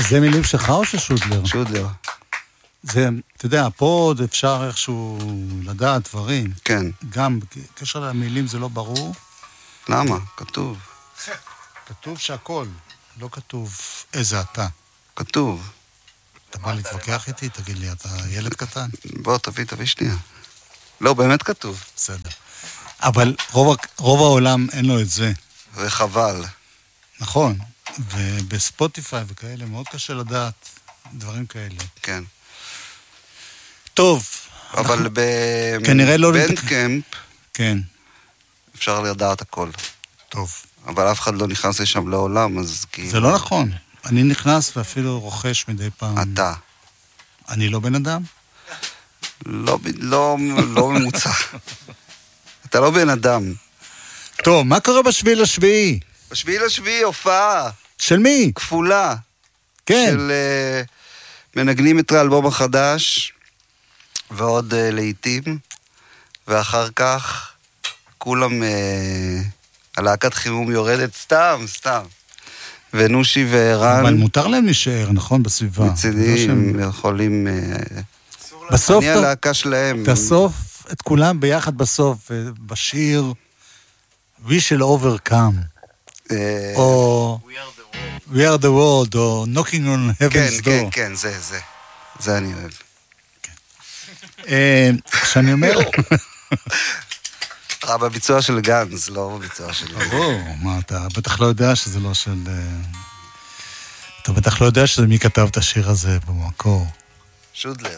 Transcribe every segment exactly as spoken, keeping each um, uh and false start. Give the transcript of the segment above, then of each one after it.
זה מילים שלך או ששודלר? שודלר. זה, אתה יודע, פה עוד אפשר איכשהו לדעת דברים. כן. גם בקשר למילים זה לא ברור. למה? כתוב. כתוב שהכל, לא כתוב איזה אתה. כתוב. אתה בא להתווכח איתי? תגיד לי, אתה ילד קטן? בוא, תביא, תביא שנייה. לא, באמת כתוב. בסדר. אבל רוב, רוב העולם אין לו את זה. וחבל. נכון. ובספוטיפיי וכאלה מאוד קשה לדעת דברים כאלה. כן. טוב. אבל ב... כנראה לא... בנדקמפ... כן. אפשר לדעת הכל. טוב. אבל אף אחד לא נכנס לשם לעולם, אז כאילו... זה לא נכון. אני נכנס ואפילו רוכש מדי פעם. אתה. אני לא בן אדם? לא, לא, לא ממוצע. אתה לא בן אדם. טוב, מה קורה בשביעי לשביעי? בשביעי לשביעי הופעה. של מי? כפולה. כן. של uh, מנגנים את האלבום החדש, ועוד uh, לעיתים, ואחר כך כולם, uh, הלהקת חימום יורדת סתם, סתם. ונושי ורן... אבל מותר להם להישאר, נכון, בסביבה. מצידי, הם יכולים... בסוף... אני הלהקה שלהם. בסוף, את כולם ביחד בסוף, בשיר We shall overcome. או We are the world, או Knocking on heaven's door. כן, כן, זה, זה. זה אני אוהב. שאני אומר... בביצוע של גנז, לא בביצוע של... ברור, מה, אתה בטח לא יודע שזה לא של... אתה בטח לא יודע שזה מי כתב את השיר הזה במקור. שודלר.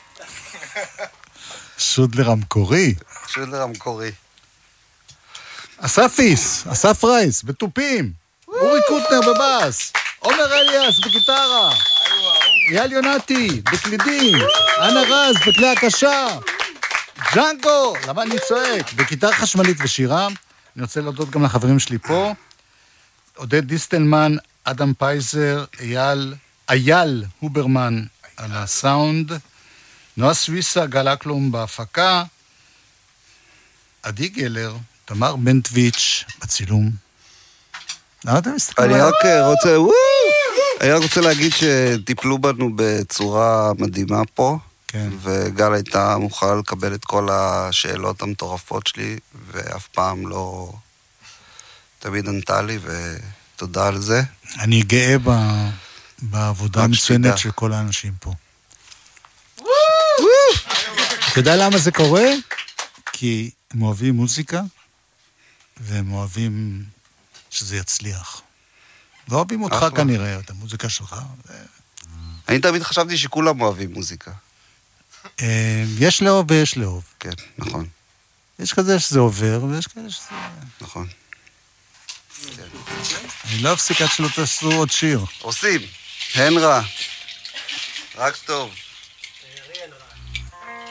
שודלר המקורי. שודלר המקורי. אסף איס, אסף רייס, בטופים. אורי קוטנר בבאס. עומר אליאס בגיטרה. אייל יונתי בקלידים. אנה רז בכלי הקשה. ג'אנגו, למה אני צועק? בגיטרה חשמלית ושירה. אני רוצה להודות גם לחברים שלי פה. עודד דיסטלמן, אדם פייזר, אייל, אייל הוברמן על הסאונד. נועה סוויסה, גל אקלום בהפקה. עדי גלר, תמר בנטוויץ' בצילום. למה אתה מסתכל? אני רק רוצה, אני רק רוצה להגיד שטיפלו בנו בצורה מדהימה פה. כן. וגל הייתה מוכנה לקבל את כל השאלות המטורפות שלי, ואף פעם לא תמיד ענתה לי, ותודה על זה. אני גאה ב... בעבודה המצוינת של כל האנשים פה. אתה יודע למה זה קורה? כי הם אוהבים מוזיקה, והם אוהבים שזה יצליח. לא אוהבים אותך כנראה, את המוזיקה שלך. אני תמיד חשבתי שכולם אוהבים מוזיקה. יש לאהוב ויש לאהוב. כן, נכון. יש כזה שזה עובר, ויש כאלה שזה... נכון. אני לא אפסיק עד שלא תעשו עוד שיר. עושים. הן רע. רק טוב.